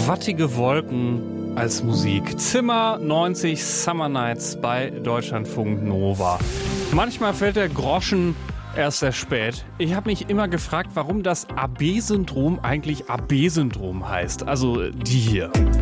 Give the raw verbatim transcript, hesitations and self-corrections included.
Wattige Wolken als Musik. Zimmer neunzig Summer Nights bei Deutschlandfunk Nova. Manchmal fällt der Groschen erst sehr spät. Ich habe mich immer gefragt, warum das A B-Syndrom eigentlich A B-Syndrom heißt. Also die hier.